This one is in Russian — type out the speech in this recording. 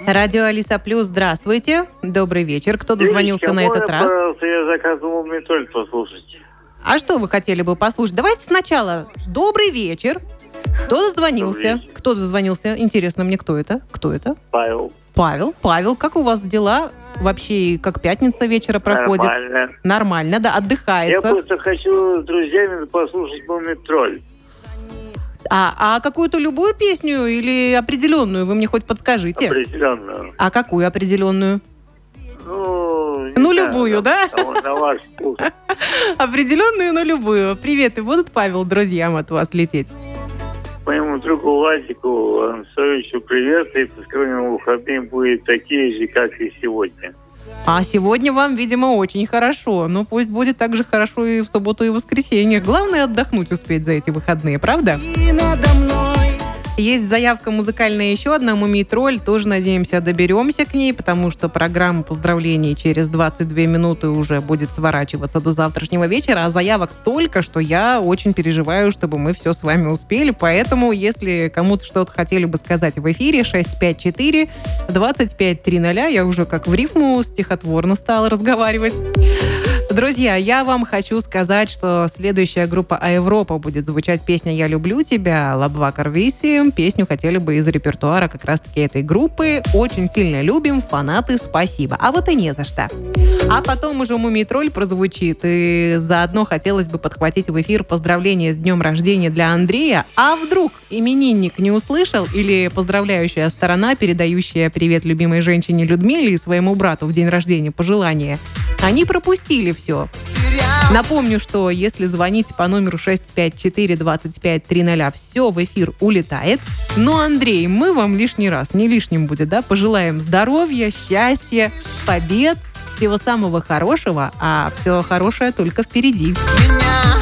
Радио Алиса Плюс, здравствуйте. Добрый вечер. Кто дозвонился на этот раз? Пожалуйста, я заказывал металь послушать. А что вы хотели бы послушать? Давайте сначала. Добрый вечер. Кто дозвонился? Кто дозвонился? Интересно мне, кто это? Кто это? Павел. Павел, как у вас дела? Вообще, как пятница вечера проходит? Нормально, да, отдыхается. Я просто хочу с друзьями послушать «Мумий-тролль». А какую-то любую песню или определенную? Вы мне хоть подскажите. Определенную. А какую определенную? Любую, да? На ваш вкус. Определенную, но любую. Привет, и будут, Павел, друзьям от вас лететь? Моему другу Владику Ансовичу привет, и пускай у него выходные будут такие же, как и сегодня. А сегодня вам, видимо, очень хорошо. Ну, пусть будет так же хорошо и в субботу, и в воскресенье. Главное отдохнуть успеть за эти выходные, правда? Есть заявка музыкальная еще одна, «Мумий-тролль». Тоже, надеемся, доберемся к ней, потому что программа поздравлений через 22 минуты уже будет сворачиваться до завтрашнего вечера. А заявок столько, что я очень переживаю, чтобы мы все с вами успели. Поэтому, если кому-то что-то хотели бы сказать в эфире, 654-2530. Я уже как в рифму стихотворно стала разговаривать. Друзья, я вам хочу сказать, что следующая группа «А-Европа» будет звучать песня «Я люблю тебя», Лабва Карвиси. Песню хотели бы из репертуара как раз-таки этой группы. Очень сильно любим, фанаты, спасибо. А вот и не за что. А потом уже «Мумий-тролль» прозвучит. И заодно хотелось бы подхватить в эфир поздравления с днем рождения для Андрея. А вдруг именинник не услышал или поздравляющая сторона, передающая привет любимой женщине Людмиле и своему брату в день рождения пожелания, они пропустили все. Напомню, что если звоните по номеру 654-2530, все в эфир улетает. Но, Андрей, мы вам лишний раз, не лишним будет, да, пожелаем здоровья, счастья, побед, всего самого хорошего, а все хорошее только впереди. Меня